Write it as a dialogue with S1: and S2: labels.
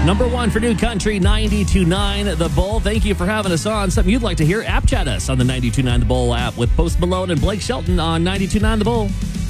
S1: Number one for New Country, 92.9 The Bull. Thank you for having us on. Something you'd like to hear, app chat us on the 92.9 The Bull app with Post Malone and Blake Shelton on 92.9 The Bull.